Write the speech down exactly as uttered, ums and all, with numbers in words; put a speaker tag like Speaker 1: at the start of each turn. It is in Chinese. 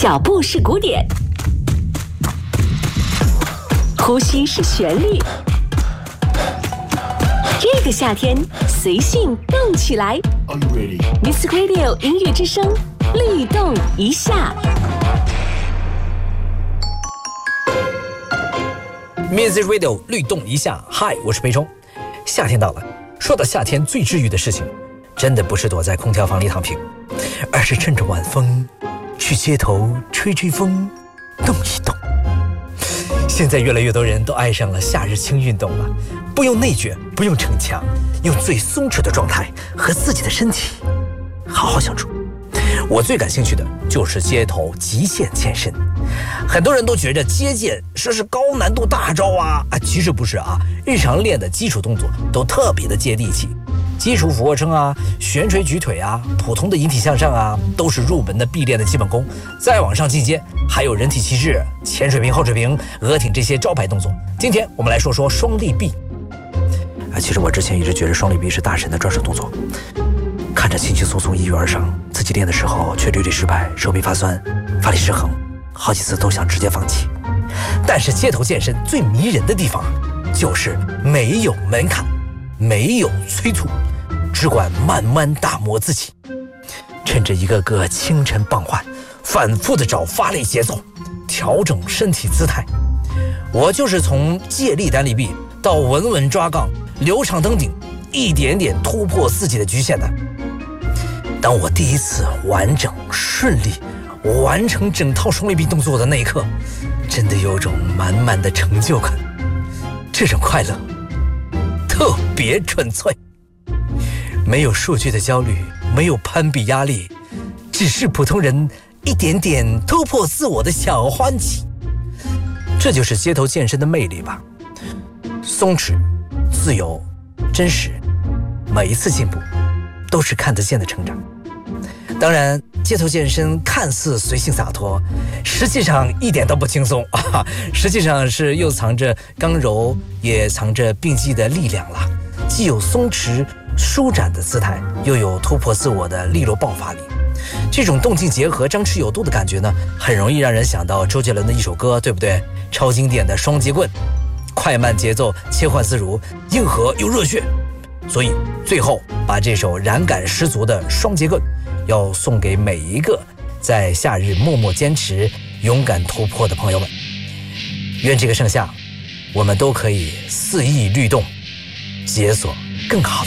Speaker 1: 脚步是鼓点，呼吸是旋律。这个夏天，随性动起来。Music Radio 音乐之声，律动一下。
Speaker 2: Music Radio 律动一下，嗨，我是培忠。夏天到了，说到夏天最治愈的事情，真的不是躲在空调房里躺平，而是趁着晚风去街头吹吹风，动一动。现在越来越多人都爱上了夏日轻运动了，不用内卷，不用逞强，用最松弛的状态和自己的身体好好相处。我最感兴趣的就是街头极限健身。很多人都觉着街健说是高难度大招啊，啊，其实不是啊，日常练的基础动作都特别的接地气。基础俯卧撑啊，悬垂举腿啊，普通的引体向上啊，都是入门的必练的基本功。再往上进阶，还有人体旗帜、前水平、后水平、额挺这些招牌动作。今天我们来说说双立臂。啊，其实我之前一直觉得双立臂是大神的专属动作，看着轻轻松松一跃而上，自己练的时候却屡屡失败，手臂发酸，发力失衡，好几次都想直接放弃。但是街头健身最迷人的地方，就是没有门槛，没有催促，只管慢慢打磨自己。趁着一个个清晨傍晚，反复的找发力节奏，调整身体姿态。我就是从借力单立臂到稳稳抓杠，流畅登顶，一点点突破自己的局限的。当我第一次完整顺利完成整套双立臂动作的那一刻，真的有种满满的成就感。这种快乐特别纯粹，没有数据的焦虑，没有攀比压力，只是普通人一点点突破自我的小欢喜。这就是街头健身的魅力吧，松弛、自由、真实，每一次进步都是看得见的成长。当然，街头健身看似随性洒脱，实际上一点都不轻松啊！实际上是又藏着刚柔，也藏着并济的力量了。既有松弛舒展的姿态，又有突破自我的利落爆发力。这种动静结合、张弛有度的感觉呢，很容易让人想到周杰伦的一首歌，对不对？超经典的双截棍，快慢节奏切换自如，硬核又热血。所以最后把这首燃感十足的双截棍要送给每一个在夏日默默坚持、勇敢突破的朋友们。愿这个盛夏，我们都可以肆意律动，解锁更好的